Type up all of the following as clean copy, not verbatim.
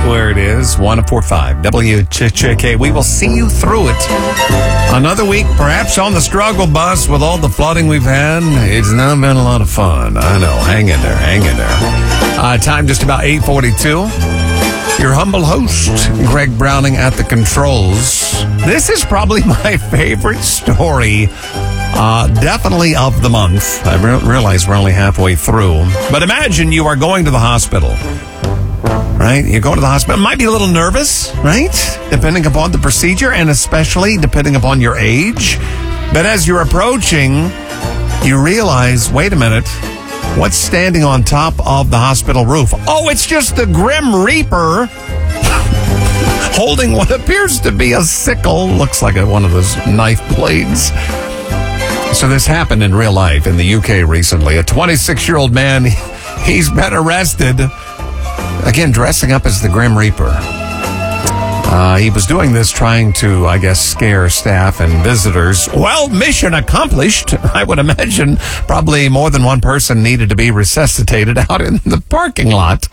where it is, 104.5 WCHK. We will see you through it. Another week, perhaps on the struggle bus with all the flooding we've had. It's not been a lot of fun. I know. Hang in there. Time just about 8:42. Your humble host, Greg Browning at the controls. This is probably my favorite story, definitely of the month. I realize we're only halfway through. But imagine you are going to the hospital, right? You go to the hospital. Might be a little nervous, right? Depending upon the procedure and especially depending upon your age. But as you're approaching, you realize, wait a minute, what's standing on top of the hospital roof? Oh, it's just the Grim Reaper holding what appears to be a sickle. Looks like one of those knife blades. So this happened in real life in the UK recently. A 26-year-old man, he's been arrested, again, dressing up as the Grim Reaper. He was doing this trying to, I guess, scare staff and visitors. Well, mission accomplished. I would imagine probably more than one person needed to be resuscitated out in the parking lot.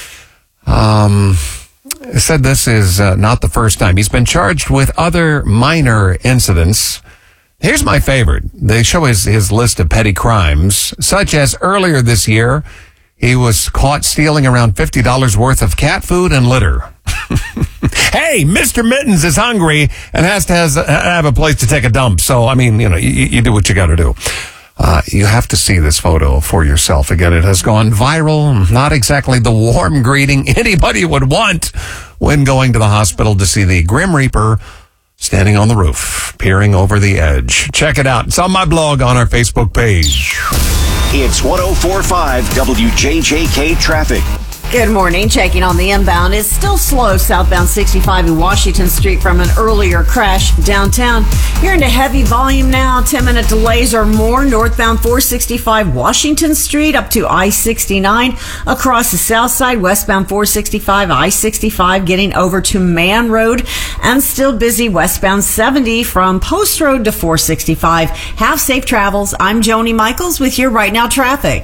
Said this is not the first time. He's been charged with other minor incidents. Here's my favorite. They show his list of petty crimes, such as earlier this year, he was caught stealing around $50 worth of cat food and litter. Hey, Mr. Mittens is hungry and has to have a place to take a dump. So, I mean, you do what you got to do. You have to see this photo for yourself. Again, it has gone viral. Not exactly the warm greeting anybody would want when going to the hospital to see the Grim Reaper standing on the roof, peering over the edge. Check it out. It's on my blog on our Facebook page. It's 104.5 WJJK Traffic. Good morning. Checking on the inbound. It's still slow southbound 65 and Washington Street from an earlier crash downtown. You're into heavy volume now. 10-minute delays or more northbound 465 Washington Street up to I-69. Across the south side, westbound 465, I-65 getting over to Man Road. And still busy westbound 70 from Post Road to 465. Have safe travels. I'm Joni Michaels with your Right Now traffic.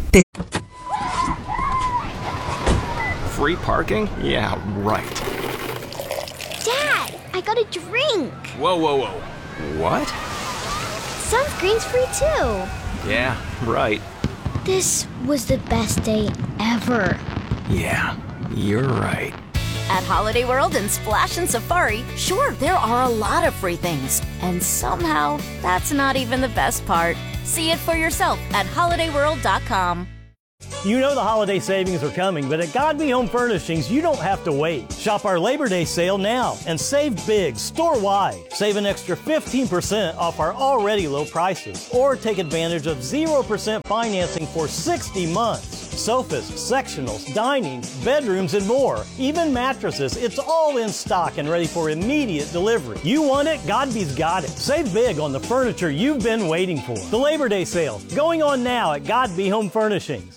Free parking? Yeah, right. Dad, I got a drink. Whoa. What? Sunscreen's free too. Yeah, right. This was the best day ever. Yeah, you're right. At Holiday World and Splash and Safari, sure, there are a lot of free things. And somehow, that's not even the best part. See it for yourself at holidayworld.com. You know the holiday savings are coming, but at God Be Home Furnishings, you don't have to wait. Shop our Labor Day sale now and save big store-wide. Save an extra 15% off our already low prices. Or take advantage of 0% financing for 60 months. Sofas, sectionals, dining, bedrooms, and more. Even mattresses, it's all in stock and ready for immediate delivery. You want it? Godby's got it. Save big on the furniture you've been waiting for. The Labor Day sale, going on now at God Be Home Furnishings.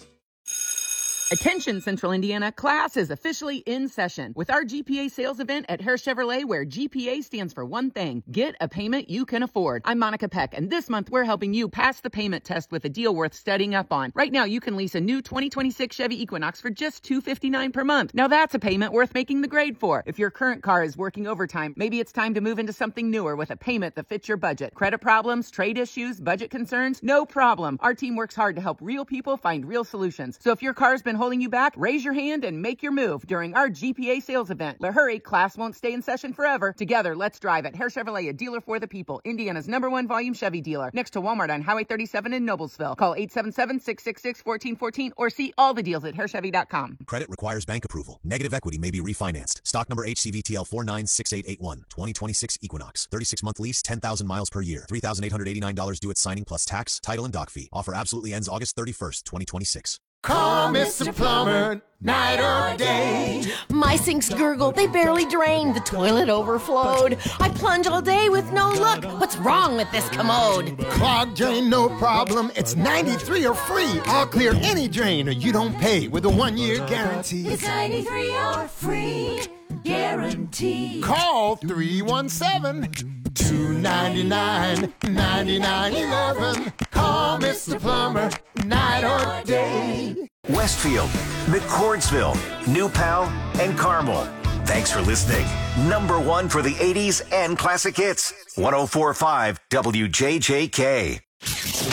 Attention Central Indiana, class is officially in session with our GPA sales event at Hare Chevrolet, where GPA stands for one thing: get a payment you can afford. I'm Monica Peck, and this month we're helping you pass the payment test with a deal worth studying up on. Right now you can lease a new 2026 Chevy Equinox for just $259 per month. Now that's a payment worth making the grade for. If your current car is working overtime, maybe it's time to move into something newer with a payment that fits your budget. Credit problems, trade issues, budget concerns? No problem. Our team works hard to help real people find real solutions. So if your car's been holding you back, raise your hand and make your move during our GPA sales event. But hurry, class won't stay in session forever. Together, let's drive at Hare Chevrolet, a dealer for the people. Indiana's #1 volume Chevy dealer. Next to Walmart on Highway 37 in Noblesville. Call 877-666-1414 or see all the deals at harechevy.com. Credit requires bank approval. Negative equity may be refinanced. Stock number HCVTL 496881. 2026 Equinox. 36-month lease, 10,000 miles per year. $3,889 due at signing plus tax, title, and dock fee. Offer absolutely ends August 31st, 2026. Call Mr. Plumber, night or day. My sinks gurgle, they barely drain. The toilet overflowed. I plunge all day with no luck. What's wrong with this commode? Clogged drain, no problem. It's 93 or free. I'll clear any drain or you don't pay with a 1-year guarantee. It's 93 or free guarantee. Call 317-299-9911. Call Mr. Plumber, night or day. Westfield, McCordsville, New Pal, and Carmel. Thanks for listening. Number one for the 80s and classic hits. 104.5 WJJK.